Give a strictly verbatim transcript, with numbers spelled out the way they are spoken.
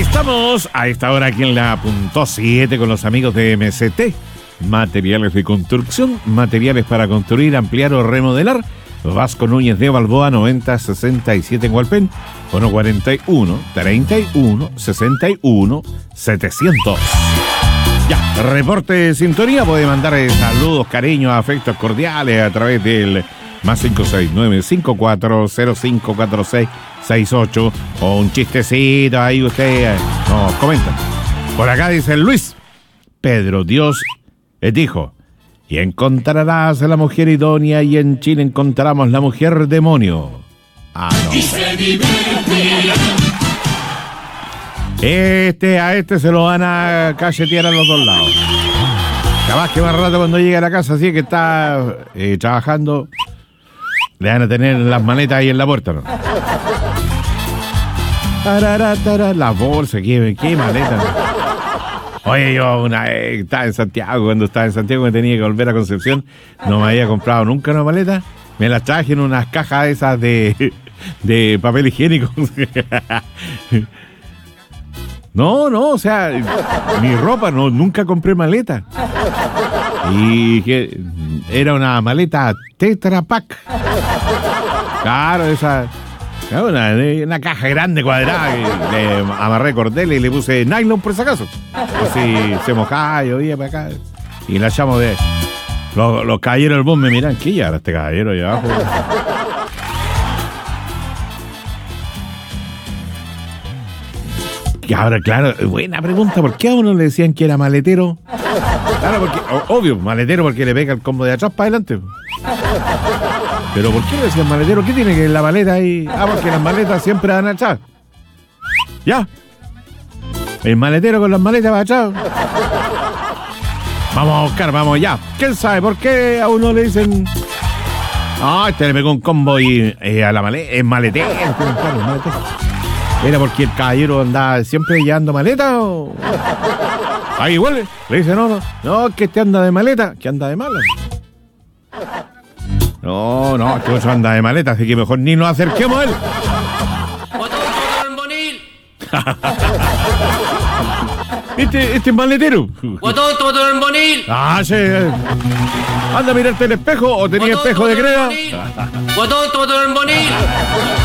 Estamos a esta hora aquí en la punto siete con los amigos de M C T. Materiales de construcción, materiales para construir, ampliar o remodelar. Vasco Núñez de Balboa, noventa sesenta y siete en Hualpén. Fono cuarenta y uno, treinta y uno, sesenta y uno, setecientos. Ya, reporte de sintonía. Puede mandar saludos, cariños, afectos cordiales a través del más cinco seis nueve cinco cuatro cero cinco cuatro seis seis ocho o un chistecito ahí usted nos comenta. Por acá dice Luis Pedro, Dios dijo: y encontrarás a la mujer idónea, y en Chile encontramos la mujer demonio. Ah, no. Este, a este se lo van a cachetear a los dos lados. Capaz que más rato cuando llegue a la casa, así que está eh, trabajando, le van a tener las maletas ahí en la puerta, ¿no? Tararatara, la bolsa, qué, qué maleta, ¿no? Oye, yo una vez estaba en Santiago, cuando estaba en Santiago me tenía que volver a Concepción, no me había comprado nunca una maleta, me las traje en unas cajas esas de, de papel higiénico. No, no, o sea, mi ropa, no, nunca compré maleta. Y que era una maleta Tetra Pak. Claro, esa, una, una caja grande, cuadrada, que le amarré cordeles y le puse nylon por si acaso. Pues si se mojaba, llovía para acá. Y la echamos de... Los, los caballeros del bus me miran, ¿qué ya este caballero allá abajo? Y ahora, claro, buena pregunta, ¿por qué a uno le decían que era maletero? Claro, porque, obvio, maletero porque le pega el combo de atrás para adelante. Pero ¿por qué le decían maletero? ¿Qué tiene que la maleta ahí? Ah, porque las maletas siempre van atrás. Ya. El maletero con las maletas va atrás. Vamos a buscar, vamos ya. ¿Quién sabe por qué a uno le dicen... Ah, este le pegó un combo y eh, a la maleta, es maletero. Claro, maletero. ¿Era porque el caballero andaba siempre llevando maleta o...? Ah, igual le dice, no, no, no, que este anda de maleta, que anda de mala. No, no, este otro anda de maleta, así que mejor ni nos acerquemos a él. Este, este es maletero. Ah, sí. Anda a mirarte el espejo o tenía espejo de crema.